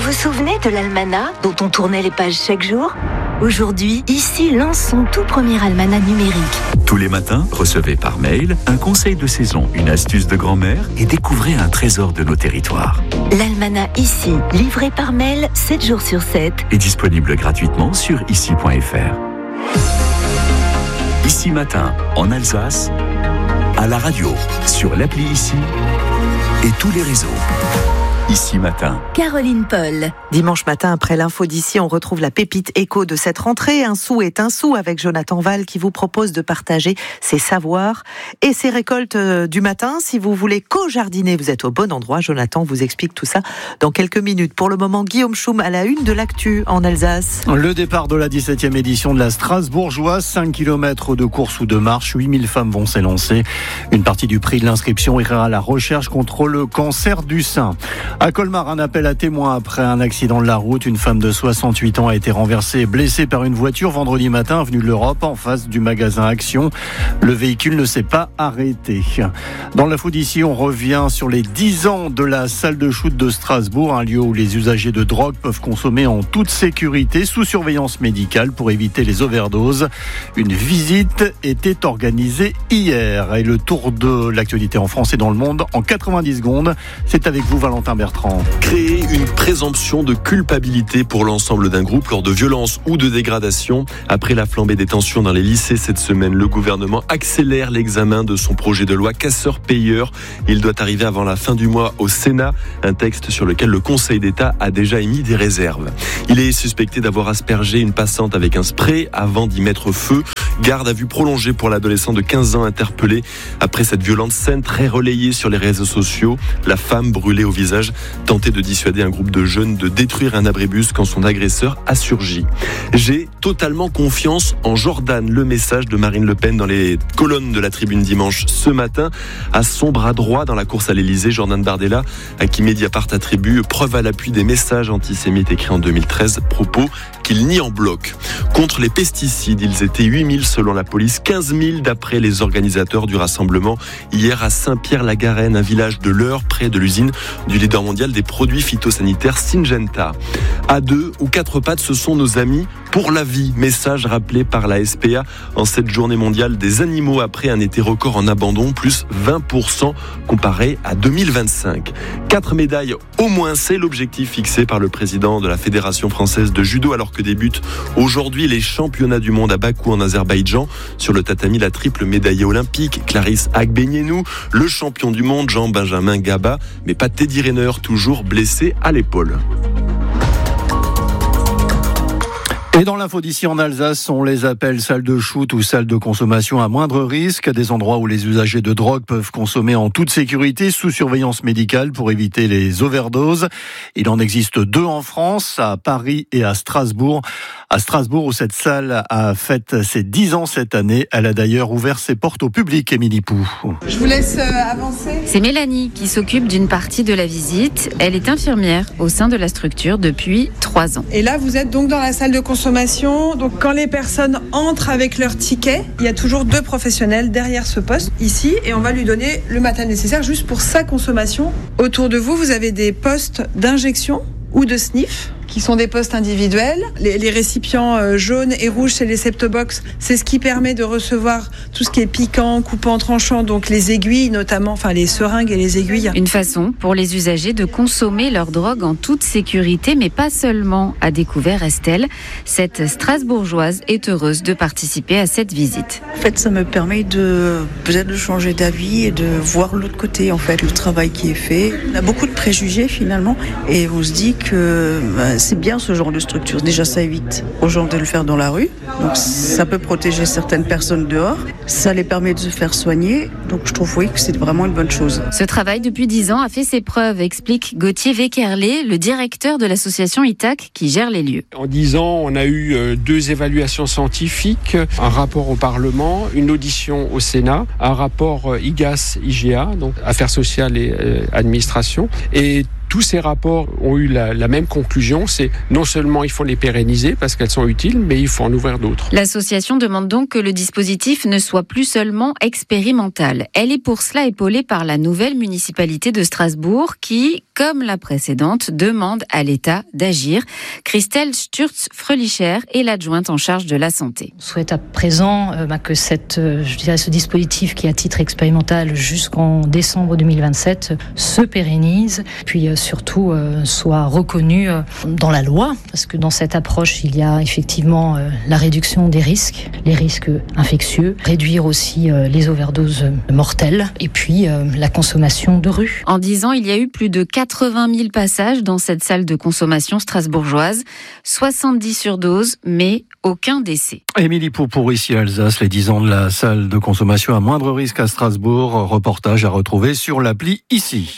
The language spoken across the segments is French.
vous souvenez de l'almanach dont on tournait les pages chaque jour ? Aujourd'hui, ici lance son tout premier almanach numérique. Tous les matins, recevez par mail un conseil de saison, une astuce de grand-mère et découvrez un trésor de nos territoires. L'almanach ici, livré par mail 7 jours sur 7. Est disponible gratuitement sur ici.fr. Ici Matin, en Alsace, à la radio, sur l'appli Ici et tous les réseaux. Ici Matin. Caroline Paul. Dimanche matin, après l'info d'ici, on retrouve la pépite écho de cette rentrée. Un sou est un sou avec Jonathan Val qui vous propose de partager ses savoirs et ses récoltes du matin. Si vous voulez co-jardiner, vous êtes au bon endroit. Jonathan vous explique tout ça dans quelques minutes. Pour le moment, Guillaume Schum à la une de l'actu en Alsace. Le départ de la 17e édition de la Strasbourgeoise, 5 km de course ou de marche, 8000 femmes vont s'élancer. Une partie du prix de l'inscription ira à la recherche contre le cancer du sein. À Colmar, un appel à témoins après un accident de la route. Une femme de 68 ans a été renversée et blessée par une voiture vendredi matin avenue de l'Europe en face du magasin Action. Le véhicule ne s'est pas arrêté. Dans l'info d'ici, on revient sur les 10 ans de la salle de shoot de Strasbourg, un lieu où les usagers de drogue peuvent consommer en toute sécurité sous surveillance médicale pour éviter les overdoses. Une visite était organisée hier et le tour de l'actualité en France et dans le monde en 90 secondes. C'est avec vous Valentin Bertrand. Créer une présomption de culpabilité pour l'ensemble d'un groupe lors de violences ou de dégradations. Après la flambée des tensions dans les lycées cette semaine, le gouvernement accélère l'examen de son projet de loi casseur-payeur. Il doit arriver avant la fin du mois au Sénat, un texte sur lequel le Conseil d'État a déjà émis des réserves. Il est suspecté d'avoir aspergé une passante avec un spray avant d'y mettre feu. Garde à vue prolongée pour l'adolescent de 15 ans interpellé après cette violente scène très relayée sur les réseaux sociaux. La femme brûlée au visage tentait de dissuader un groupe de jeunes de détruire un abribus quand son agresseur a surgi. J'ai totalement confiance en Jordan. Le message de Marine Le Pen dans les colonnes de la Tribune dimanche ce matin. À son bras droit dans la course à l'Elysée, Jordan Bardella, à qui Mediapart attribue preuve à l'appui des messages antisémites écrits en 2013, propos qu'il nie en bloc. Contre les pesticides, ils étaient 8000 selon la police, 15 000 d'après les organisateurs du rassemblement hier à Saint-Pierre-la-Garenne, un village de l'Eure près de l'usine du leader mondial des produits phytosanitaires Syngenta. À 2 ou 4 pattes, ce sont nos amis pour la vie. Message rappelé par la SPA en cette journée mondiale des animaux après un été record en abandon, plus 20% comparé à 2025. 4 médailles au moins, c'est l'objectif fixé par le président de la Fédération française de judo alors que débutent aujourd'hui les championnats du monde à Bakou en Azerbaïdjan. Sur le tatami, la triple médaillée olympique Clarisse Agbenienou, le champion du monde Jean-Benjamin Gaba, mais pas Teddy Riner, toujours blessé à l'épaule. Et dans l'info d'ici en Alsace, on les appelle salles de shoot ou salles de consommation à moindre risque, des endroits où les usagers de drogue peuvent consommer en toute sécurité sous surveillance médicale pour éviter les overdoses. Il en existe 2 en France, à Paris et à Strasbourg. À Strasbourg, où cette salle a fête ses 10 ans cette année, elle a d'ailleurs ouvert ses portes au public, Émilie Pou. Je vous laisse avancer. C'est Mélanie qui s'occupe d'une partie de la visite. Elle est infirmière au sein de la structure depuis 3 ans. Et là, vous êtes donc dans la salle de consommation. Donc quand les personnes entrent avec leur ticket, il y a toujours 2 professionnels derrière ce poste, ici, et on va lui donner le matériel nécessaire juste pour sa consommation. Autour de vous, vous avez des postes d'injection ou de sniff, qui sont des postes individuels. Les récipients jaunes et rouges, c'est les septobox. C'est ce qui permet de recevoir tout ce qui est piquant, coupant, tranchant, donc les aiguilles notamment, enfin les seringues et les aiguilles. Une façon pour les usagers de consommer leur drogue en toute sécurité, mais pas seulement, a découvert Estelle. Cette Strasbourgeoise est heureuse de participer à cette visite. En fait, ça me permet peut-être de changer d'avis et de voir l'autre côté, en fait, le travail qui est fait. On a beaucoup de préjugés finalement, et on se dit que c'est bien ce genre de structure. Déjà, ça évite aux gens de le faire dans la rue. Donc, ça peut protéger certaines personnes dehors. Ça les permet de se faire soigner. Donc, je trouve que c'est vraiment une bonne chose. Ce travail, depuis 10 ans, a fait ses preuves, explique Gauthier Weckerlé, le directeur de l'association ITAC qui gère les lieux. En 10 ans, on a eu 2 évaluations scientifiques, un rapport au Parlement, une audition au Sénat, un rapport IGAS-IGA, donc Affaires sociales et administration. Et tous ces rapports ont eu la même conclusion, c'est non seulement il faut les pérenniser parce qu'elles sont utiles, mais il faut en ouvrir d'autres. L'association demande donc que le dispositif ne soit plus seulement expérimental. Elle est pour cela épaulée par la nouvelle municipalité de Strasbourg qui, comme la précédente, demande à l'État d'agir. Christelle Sturz-Frölicher est l'adjointe en charge de la santé. On souhaite à présent que ce dispositif qui est à titre expérimental jusqu'en décembre 2027 se pérennise, puis surtout soit reconnu dans la loi, parce que dans cette approche, il y a effectivement la réduction des risques, les risques infectieux, réduire aussi les overdoses mortelles, et puis la consommation de rue. En 10 ans, il y a eu plus de 80 000 passages dans cette salle de consommation strasbourgeoise, 70 surdoses, mais aucun décès. Émilie Poupour, ici à Alsace, les 10 ans de la salle de consommation à moindre risque à Strasbourg. Reportage à retrouver sur l'appli ici.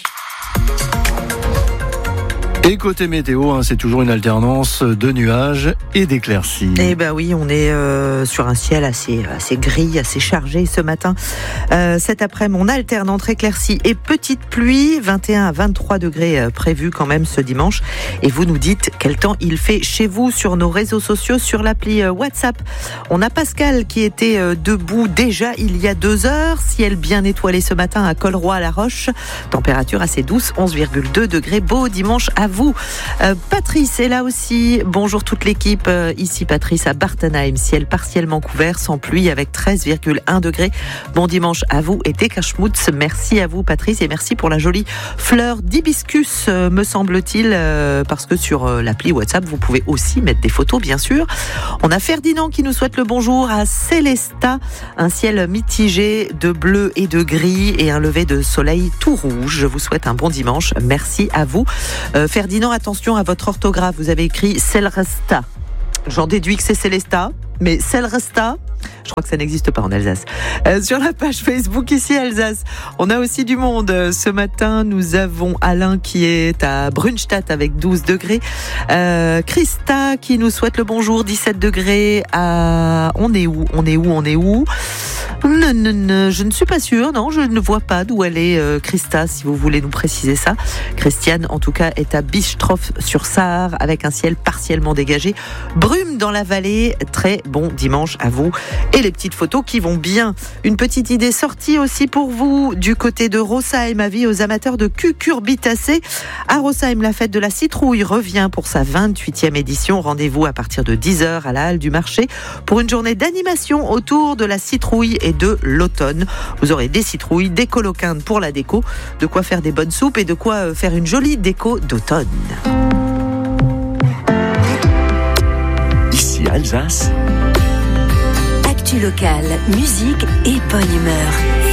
Et côté météo, c'est toujours une alternance de nuages et d'éclaircies. Eh ben oui, on est sur un ciel assez gris, assez chargé ce matin. Cet après-midi, on alterne entre éclaircies et petites pluies. 21 à 23 degrés prévus quand même ce dimanche. Et vous nous dites quel temps il fait chez vous sur nos réseaux sociaux, sur l'appli WhatsApp. On a Pascal qui était debout déjà il y a 2 heures. Ciel bien étoilé ce matin à Colroy-la-Roche. Température assez douce, 11,2 degrés. Beau dimanche à vous. Patrice est là aussi. Bonjour toute l'équipe. Ici Patrice à Bartenheim. Ciel partiellement couvert, sans pluie, avec 13,1 degrés. Bon dimanche à vous et Deckerschmutz. Merci à vous Patrice et merci pour la jolie fleur d'hibiscus, me semble-t-il, parce que sur l'appli WhatsApp, vous pouvez aussi mettre des photos, bien sûr. On a Ferdinand qui nous souhaite le bonjour à Célesta. Un ciel mitigé de bleu et de gris et un lever de soleil tout rouge. Je vous souhaite un bon dimanche. Merci à vous. Ferdinand, attention à votre orthographe. Vous avez écrit Celresta. J'en déduis que c'est Célesta, mais Celresta, je crois que ça n'existe pas en Alsace. Sur la page Facebook ici Alsace, on a aussi du monde. Ce matin, nous avons Alain qui est à Brunstadt avec 12 degrés. Christa qui nous souhaite le bonjour, 17 degrés. On est où non, je ne suis pas sûre. Non, je ne vois pas d'où elle est, Christa, si vous voulez nous préciser ça. Christiane, en tout cas, est à Bistroff-sur-Sarre avec un ciel partiellement dégagé. Brume dans la vallée. Très bon dimanche à vous. Et les petites photos qui vont bien. Une petite idée sortie aussi pour vous du côté de Rossheim, avis aux amateurs de cucurbitacées. À Rossheim, la fête de la citrouille revient pour sa 28e édition. Rendez-vous à partir de 10h à la halle du marché pour une journée d'animation autour de la citrouille et de l'automne. Vous aurez des citrouilles, des coloquindes pour la déco, de quoi faire des bonnes soupes et de quoi faire une jolie déco d'automne. Ici Alsace. Actu locale, musique et bonne humeur.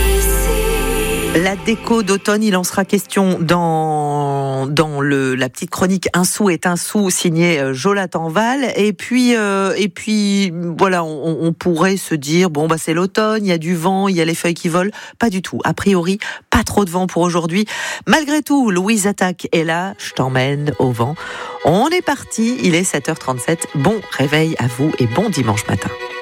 La déco d'automne, il en sera question dans la petite chronique Un sou est un sou, signé Jonathan Val. Et puis voilà, on pourrait se dire c'est l'automne, il y a du vent, il y a les feuilles qui volent. Pas du tout. A priori, pas trop de vent pour aujourd'hui. Malgré tout, Louise Attaque est là. Je t'emmène au vent. On est parti. Il est 7h37. Bon réveil à vous et bon dimanche matin.